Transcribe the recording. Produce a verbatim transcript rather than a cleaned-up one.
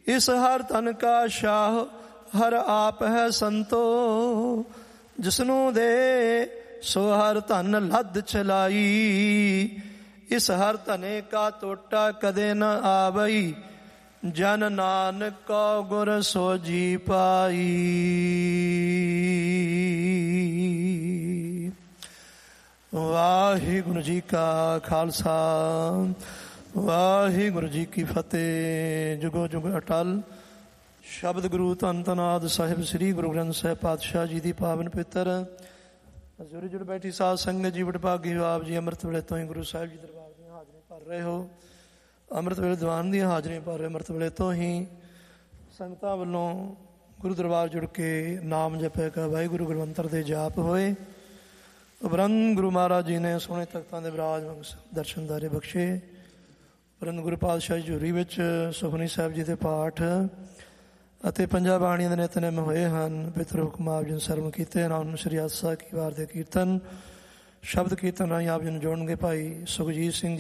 ਇਸ ਹਰ ਧਨ ਕਾ ਸ਼ਾਹ ਹਰ ਆਪ ਹੈ ਸੰਤੋ। ਜਿਸਨੂੰ ਦੇ ਸੋ ਹਰ ਧਨ ਲੱਦ ਚਲਾਈ। ਇਸ ਹਰ ਧਨੇ ਕਾ ਟੋਟਾ ਕਦੇ ਨ ਆਵਈ। ਜਨ ਨਾਨਕ ਕੋ ਗੁਰ ਸੋ ਜੀ ਪਾਈ। ਵਾਹਿਗੁਰੂ ਜੀ ਕਾ ਖਾਲਸਾ ਵਾਹਿਗੁਰੂ ਜੀ ਕੀ ਫਤਿਹ। ਜੁਗੋ ਜੁਗ ਅਟਲ ਸ਼ਬਦ ਗੁਰੂ ਧੰਨ ਧੰਨ ਆਦਿ ਸਾਹਿਬ ਸ੍ਰੀ ਗੁਰੂ ਗ੍ਰੰਥ ਸਾਹਿਬ ਪਾਤਸ਼ਾਹ ਜੀ ਦੀ ਪਾਵਨ ਪਿੱਤਰ ਹਜ਼ੂਰੀ ਜੁੜ ਬੈਠੀ ਸਾਧ ਸੰਗਤ ਜੀ ਵਡਭਾਗੀ ਹੋ ਆਪ ਜੀ। ਅੰਮ੍ਰਿਤ ਵੇਲੇ ਤੋਂ ਹੀ ਗੁਰੂ ਸਾਹਿਬ ਜੀ ਦਰਬਾਰ ਦੀਆਂ ਹਾਜ਼ਰੀਆਂ ਭਰ ਰਹੇ ਹੋ। ਅੰਮ੍ਰਿਤ ਵੇਲੇ ਦੀਵਾਨ ਦੀਆਂ ਹਾਜ਼ਰੀਆਂ ਭਰ ਰਹੇ। ਅੰਮ੍ਰਿਤ ਵੇਲੇ ਤੋਂ ਹੀ ਸੰਗਤਾਂ ਵੱਲੋਂ ਗੁਰੂ ਦਰਬਾਰ ਜੁੜ ਕੇ ਨਾਮ ਜਪਿਆ ਕਾ ਵਾਹਿਗੁਰੂ ਗੁਰਮੰਤਰ ਦੇ ਜਾਪ ਹੋਏ। ਉਪਰੰਤ ਗੁਰੂ ਮਹਾਰਾਜ ਜੀ ਨੇ ਸੋਹਣੇ ਤਖਤਾਂ ਦੇ ਵਿਰਾਜਮਾਨ ਦਰਸ਼ਨ ਦਾਰੇ ਬਖਸ਼ੇ। ਉਪਰੰਤ ਗੁਰੂ ਪਾਤਸ਼ਾਹ ਜੀ ਹਜ਼ੂਰੀ ਵਿੱਚ ਸੁਖਮਨੀ ਸਾਹਿਬ ਜੀ ਦੇ ਪਾਠ ਅਤੇ ਪੰਜਾਂ ਬਾਣੀਆਂ ਦੇ ਨਿਤਨੇਮ ਹੋਏ ਹਨ। ਪਿਤਰ ਹੁਕਮ ਆਪ ਜੀ ਨੇ ਸਰਵਣ ਕੀਤੇ। ਨਾਮ ਸ੍ਰੀ ਆਸਾ ਕੀ ਵਾਰ ਦੇ ਕੀਰਤਨ ਸ਼ਬਦ ਕੀਰਤਨ ਰਾਹੀਂ ਆਪ ਜੀ ਨੂੰ ਜੋੜਨਗੇ ਭਾਈ ਸੁਖਜੀਤ ਸਿੰਘ ਜੀ।